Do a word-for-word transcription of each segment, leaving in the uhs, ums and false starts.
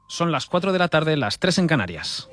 Son las cuatro de la tarde, las tres en Canarias.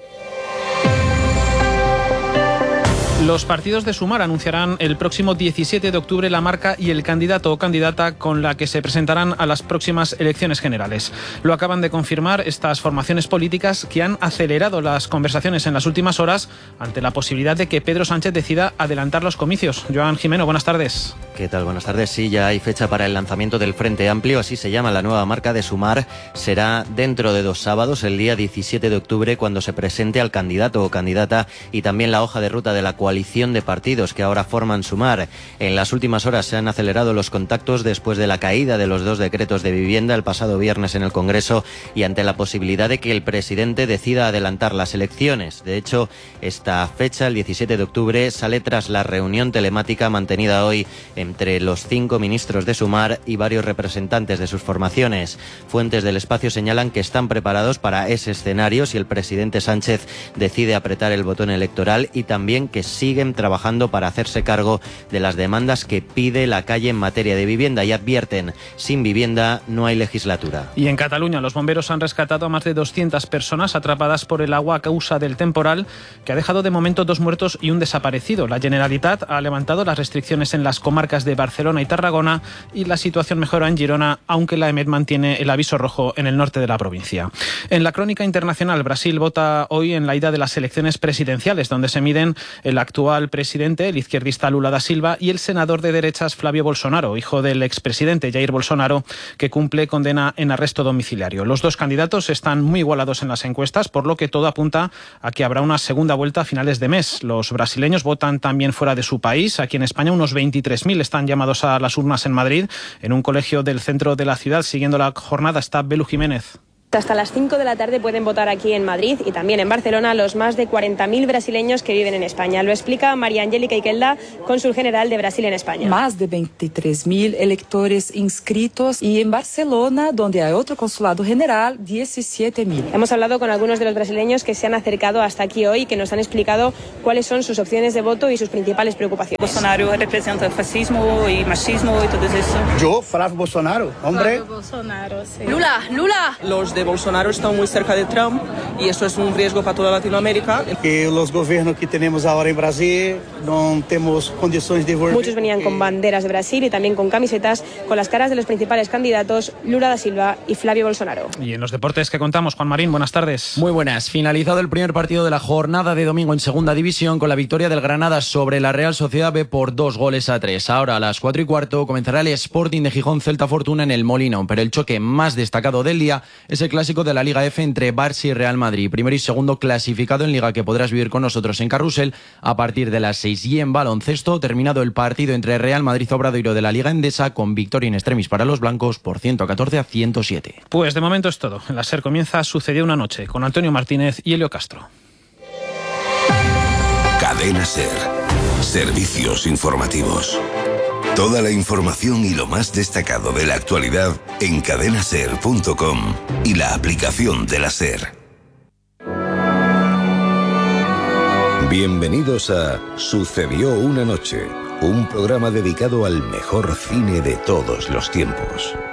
Los partidos de Sumar anunciarán el próximo diecisiete de octubre la marca y el candidato o candidata con la que se presentarán a las próximas elecciones generales. Lo acaban de confirmar estas formaciones políticas, que han acelerado las conversaciones en las últimas horas ante la posibilidad de que Pedro Sánchez decida adelantar los comicios. Joan Jimeno, buenas tardes. ¿Qué tal? Buenas tardes. Sí, ya hay fecha para el lanzamiento del Frente Amplio, así se llama la nueva marca de Sumar. Será dentro de dos sábados, el día diecisiete de octubre, cuando se presente al candidato o candidata y también la hoja de ruta de la coalición de partidos que ahora forman Sumar. En las últimas horas se han acelerado los contactos después de la caída de los dos decretos de vivienda el pasado viernes en el Congreso y ante la posibilidad de que el presidente decida adelantar las elecciones. De hecho, esta fecha, el diecisiete de octubre, sale tras la reunión telemática mantenida hoy entre los cinco ministros de Sumar y varios representantes de sus formaciones. Fuentes del espacio señalan que están preparados para ese escenario si el presidente Sánchez decide apretar el botón electoral, y también que siguen trabajando para hacerse cargo de las demandas que pide la calle en materia de vivienda, y advierten: sin vivienda no hay legislatura. Y en Cataluña los bomberos han rescatado a más de doscientas personas atrapadas por el agua a causa del temporal, que ha dejado de momento dos muertos y un desaparecido. La Generalitat ha levantado las restricciones en las comarcas de Barcelona y Tarragona, y la situación mejora en Girona, aunque la EMET mantiene el aviso rojo en el norte de la provincia. En la crónica internacional, Brasil vota hoy en la ida de las elecciones presidenciales, donde se miden el actual presidente, el izquierdista Lula da Silva, y el senador de derechas Flávio Bolsonaro, hijo del expresidente Jair Bolsonaro, que cumple condena en arresto domiciliario. Los dos candidatos están muy igualados en las encuestas, por lo que todo apunta a que habrá una segunda vuelta a finales de mes. Los brasileños votan también fuera de su país. Aquí en España unos veintitrés mil están llamados a las urnas en Madrid. En un colegio del centro de la ciudad, siguiendo la jornada, está Belu Jiménez. Hasta las cinco de la tarde pueden votar aquí en Madrid y también en Barcelona los más de cuarenta mil brasileños que viven en España. Lo explica María Angélica Iquelda, cónsul general de Brasil en España. Más de veintitrés mil electores inscritos, y en Barcelona, donde hay otro consulado general, diecisiete mil. Hemos hablado con algunos de los brasileños que se han acercado hasta aquí hoy, que nos han explicado cuáles son sus opciones de voto y sus principales preocupaciones. Bolsonaro representa el fascismo y machismo y todo eso. Yo, Flávio Bolsonaro, hombre. Flávio Bolsonaro, sí. Lula, Lula. Los de Bolsonaro están muy cerca de Trump y eso es un riesgo para toda Latinoamérica. Que los gobiernos que tenemos ahora en Brasil no tenemos condiciones de votar. Muchos venían con banderas de Brasil y también con camisetas con las caras de los principales candidatos, Lula da Silva y Flávio Bolsonaro. Y en los deportes que contamos, Juan Marín, buenas tardes. Muy buenas. Finalizado el primer partido de la jornada de domingo en Segunda División, con la victoria del Granada sobre la Real Sociedad B por dos goles a tres. Ahora a las cuatro y cuarto comenzará el Sporting de Gijón Celta Fortuna en el Molino, pero el choque más destacado del día es el clásico de la Liga F entre Barça y Real Madrid, primero y segundo clasificado en Liga, que podrás vivir con nosotros en Carrusel a partir de las seis. Y en baloncesto, terminado el partido entre Real Madrid Obradoiro de la Liga Endesa, con victoria in extremis para los blancos por ciento catorce a ciento siete. Pues de momento es todo. En la SER comienza Sucedió una noche, con Antonio Martínez y Helio Castro. Cadena SER. Servicios informativos. Toda la información y lo más destacado de la actualidad en cadena ser punto com y la aplicación de la SER. Bienvenidos a Sucedió una noche, un programa dedicado al mejor cine de todos los tiempos.